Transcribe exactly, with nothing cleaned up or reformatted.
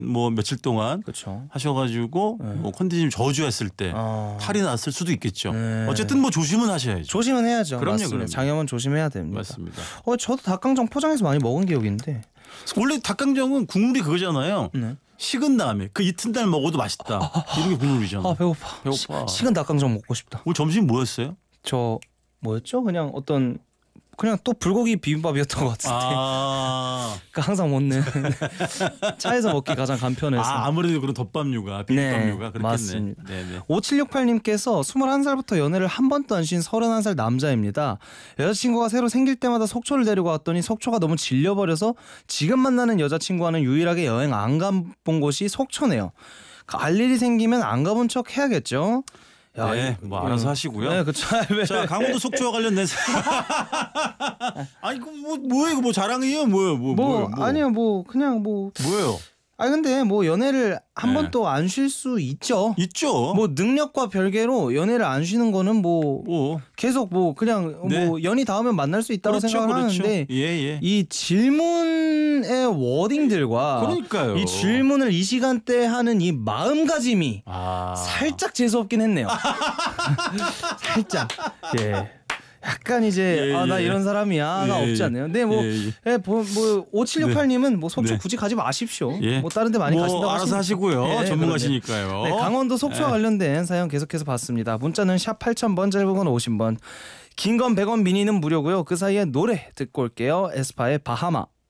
뭐 며칠 동안 그렇죠. 하셔가지고 네. 뭐 컨디션이 저조했을 때 아. 탈이 났을 수도 있겠죠. 네. 어쨌든 뭐 조심은 하셔야죠. 조심은 해야죠. 그럼요, 맞습니다. 그럼요. 장염은 조심해야 됩니다. 맞습니다. 어, 저도 닭강정 포장해서 많이 먹은 기억이 있는데. 원래 닭강정은 국물이 그거잖아요. 네. 식은 다음에 그 이튿날 먹어도 맛있다. 아, 아, 이런 게 국물이잖아. 아 배고파. 배고파. 시, 식은 닭강정 먹고 싶다. 오늘 점심 뭐였어요? 저 뭐였죠? 그냥 어떤 그냥 또 불고기 비빔밥이었던 것 같은데. 아, 그러니까 항상 먹는 차에서 먹기 가장 간편해서. 아 아무래도 그런 덮밥류가 비빔밥류가 네, 그렇겠네. 맞습니다. 네네. 오칠육팔님께서 스물한 살부터 연애를 한 번도 안 쉰 서른한 살 남자입니다. 여자친구가 새로 생길 때마다 속초를 데리고 왔더니 속초가 너무 질려버려서 지금 만나는 여자친구와는 유일하게 여행 안 가본 곳이 속초네요. 갈 일이 생기면 안 가본 척 해야겠죠. 야, 네, 이- 뭐 이- 알아서 하시고요. 네, 그렇죠. 자, 강원도 속초와 관련된 아니 그뭐 뭐예요? 이거 뭐 자랑이에요? 뭐예요? 뭐, 뭐, 뭐예요? 뭐. 아니요, 뭐 그냥 뭐. 뭐예요? 아 근데 뭐 연애를 한 네. 번도 안 쉴 수 있죠. 있죠. 뭐 능력과 별개로 연애를 안 쉬는 거는 뭐 뭐 계속 뭐 그냥 네. 뭐 연이 닿으면 만날 수 있다고 그렇죠, 생각을 그렇죠. 하는데 예, 예. 이 질문의 워딩들과 그러니까요. 이 질문을 이 시간대에 하는 이 마음가짐이 아. 살짝 재수없긴 했네요. 살짝. 예. 약간 이제 예, 아 나 예. 이런 사람이야가 예, 없지 예. 않네요. 근데 뭐, 예, 예. 예, 뭐, 뭐 오칠육팔님은 뭐 속초 네. 굳이 가지 마십시오. 예. 뭐 다른 데 많이 뭐 가신다고 알아서 하시니까. 하시고요. 예, 전문가시니까요. 네, 강원도 속초와 예. 관련된 사연 계속해서 봤습니다. 문자는 샵 팔천 번, 짧은 건 오십 번, 긴 건 백 원, 미니는 무료고요. 그 사이에 노래 듣고 올게요. 에스파의 바하마.